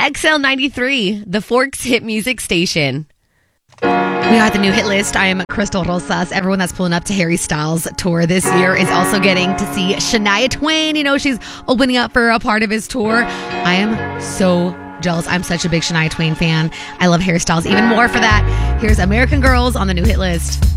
XL93, the Forks hit music station. We got the new hit list. I am Crystal Rosas. Everyone that's pulling up to Harry Styles' tour this year is also getting to see Shania Twain. You know, she's opening up for a part of his tour. I am so jealous. I'm such a big Shania Twain fan. I love Harry Styles even more for that. Here's American Girls on the new hit list.